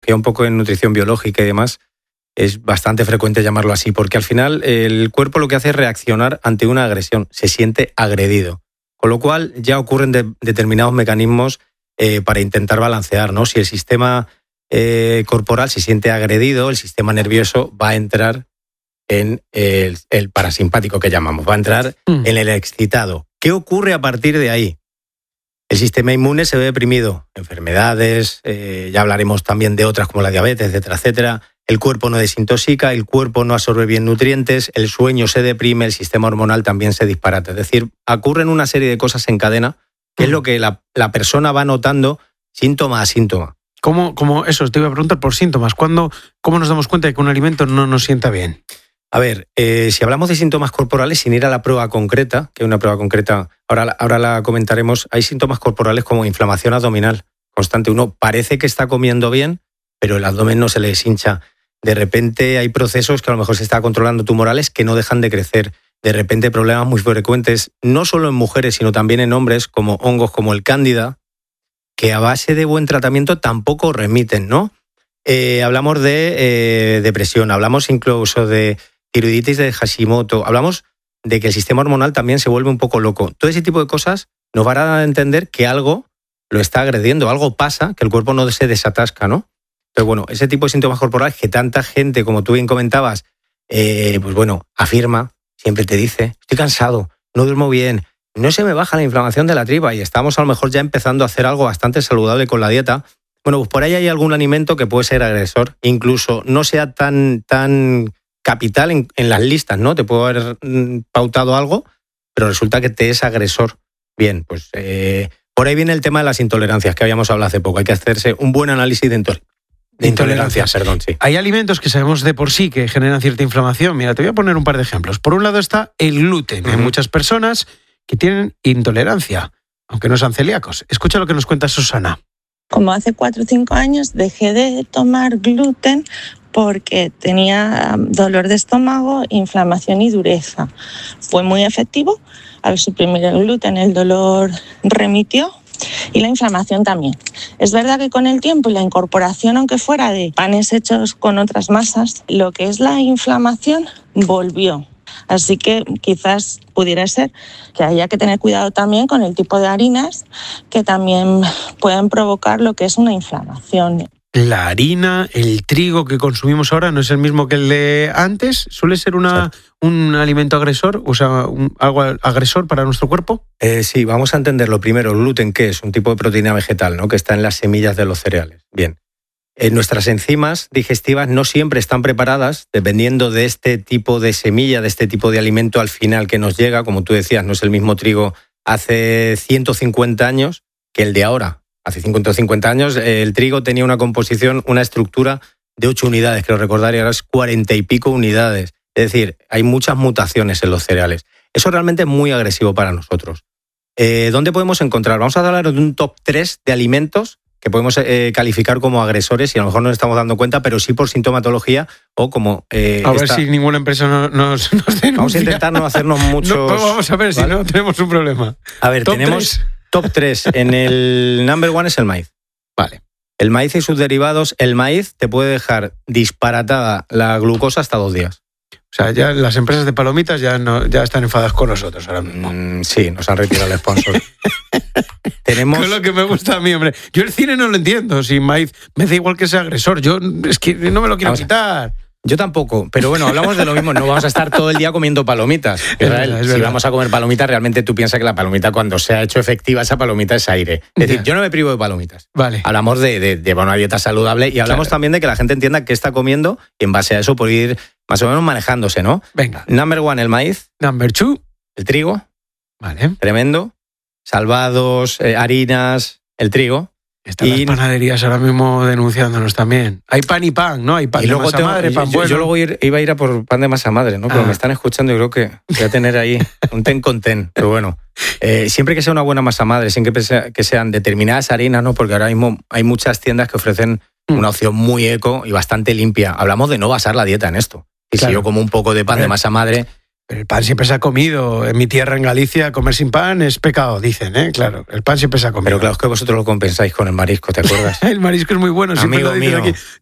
que un poco en nutrición biológica y demás, es bastante frecuente llamarlo así, porque al final el cuerpo lo que hace es reaccionar ante una agresión, se siente agredido. Con lo cual ya ocurren determinados mecanismos para intentar balancear, ¿no? Si el sistema corporal se siente agredido, el sistema nervioso va a entrar en el parasimpático que llamamos, va a entrar en el excitado. ¿Qué ocurre a partir de ahí? El sistema inmune se ve deprimido, enfermedades, ya hablaremos también de otras como la diabetes, etcétera, etcétera. El cuerpo no desintoxica, el cuerpo no absorbe bien nutrientes, el sueño se deprime, el sistema hormonal también se disparata. Es decir, ocurren una serie de cosas en cadena, que es lo que la persona va notando síntoma a síntoma. ¿Cómo eso? Te iba a preguntar por síntomas. ¿Cómo nos damos cuenta de que un alimento no nos sienta bien? A ver, si hablamos de síntomas corporales, sin ir a la prueba concreta, que es una prueba concreta, ahora la comentaremos, hay síntomas corporales como inflamación abdominal constante. Uno parece que está comiendo bien, pero el abdomen no se le hincha. De repente hay procesos que a lo mejor se está controlando tumorales que no dejan de crecer. De repente problemas muy frecuentes, no solo en mujeres, sino también en hombres, como hongos como el cándida, que a base de buen tratamiento tampoco remiten, ¿no? Hablamos de depresión, hablamos incluso de tiroiditis de Hashimoto, hablamos de que el sistema hormonal también se vuelve un poco loco. Todo ese tipo de cosas nos van a dar a entender que algo lo está agrediendo, algo pasa, que el cuerpo no se desatasca, ¿no? Pero bueno, ese tipo de síntomas corporales que tanta gente, como tú bien comentabas, pues bueno, afirma, siempre te dice, estoy cansado, no duermo bien, no se me baja la inflamación de la tripa y estamos a lo mejor ya empezando a hacer algo bastante saludable con la dieta. Bueno, pues por ahí hay algún alimento que puede ser agresor, incluso no sea tan capital en las listas, ¿no? Te puedo haber pautado algo, pero resulta que te es agresor. Bien, pues por ahí viene el tema de las intolerancias que habíamos hablado hace poco. Hay que hacerse un buen análisis de intolerancia. Perdón, sí. Hay alimentos que sabemos de por sí que generan cierta inflamación. Mira, te voy a poner un par de ejemplos. Por un lado está el gluten. Hay muchas personas que tienen intolerancia, aunque no sean celíacos. Escucha lo que nos cuenta Susana. Como hace 4 o 5 años dejé de tomar gluten porque tenía dolor de estómago, inflamación y dureza. Fue muy efectivo. Al suprimir el gluten, el dolor remitió y la inflamación también. Es verdad que con el tiempo y la incorporación, aunque fuera de panes hechos con otras masas, lo que es la inflamación volvió. Así que quizás pudiera ser que haya que tener cuidado también con el tipo de harinas que también pueden provocar lo que es una inflamación. La harina, el trigo que consumimos ahora no es el mismo que el de antes. ¿Suele ser un alimento agresor, o sea, algo agresor para nuestro cuerpo? Sí, vamos a entender lo primero. El gluten, ¿qué es? Un tipo de proteína vegetal, ¿no? Que está en las semillas de los cereales. Bien. Nuestras enzimas digestivas no siempre están preparadas, dependiendo de este tipo de semilla, de este tipo de alimento al final que nos llega. Como tú decías, no es el mismo trigo hace 150 años que el de ahora. Hace 50 años el trigo tenía una composición, una estructura de 8 unidades, creo recordar, y ahora es 40 y pico unidades. Es decir, hay muchas mutaciones en los cereales. Eso realmente es muy agresivo para nosotros. ¿Dónde podemos encontrar? Vamos a hablar de un top 3 de alimentos que podemos calificar como agresores y a lo mejor no nos estamos dando cuenta, pero sí por sintomatología o como... a ver si ninguna empresa nos denuncia. Vamos a intentar no hacernos muchos... No, pues vamos a ver, ¿vale? Si no tenemos un problema. A ver, tenemos... Top 3. En el number 1 es el maíz. Vale. El maíz y sus derivados. El maíz te puede dejar disparatada la glucosa hasta 2 días. O sea, ya las empresas de palomitas ya están enfadadas con nosotros ahora mismo. Sí, nos han retirado el sponsor. Tenemos... Es lo que me gusta a mí, hombre. Yo el cine no lo entiendo. Sin maíz me da igual que sea agresor. Yo es que no me lo quiero quitar. Yo tampoco, pero bueno, hablamos de lo mismo. No vamos a estar todo el día comiendo palomitas. Si vamos a comer palomitas, realmente tú piensas que la palomita, cuando se ha hecho efectiva, esa palomita es aire. Es decir, yo no me privo de palomitas. Vale. Hablamos de una dieta saludable y hablamos también de que la gente entienda qué está comiendo y en base a eso por ir más o menos manejándose, ¿no? Venga. Number 1, el maíz. Number 2. El trigo. Vale. Tremendo. Salvados, harinas, el trigo. Están las panaderías ahora mismo denunciándonos también. Hay pan y pan, ¿no? Hay pan de masa madre, pan bueno. Yo luego iba a ir a por pan de masa madre, ¿no? Pero me están escuchando y creo que voy a tener ahí un ten con ten. Pero bueno, siempre que sea una buena masa madre, siempre que sean determinadas harinas, ¿no? Porque ahora mismo hay muchas tiendas que ofrecen una opción muy eco y bastante limpia. Hablamos de no basar la dieta en esto. Y claro, si yo como un poco de pan de masa madre... Pero el pan siempre se ha comido. En mi tierra, en Galicia, comer sin pan es pecado, dicen, ¿eh? Claro, el pan siempre se ha comido. Pero claro, es que vosotros lo compensáis con el marisco, ¿te acuerdas? El marisco es muy bueno, siempre Amigo lo dicen mío. aquí.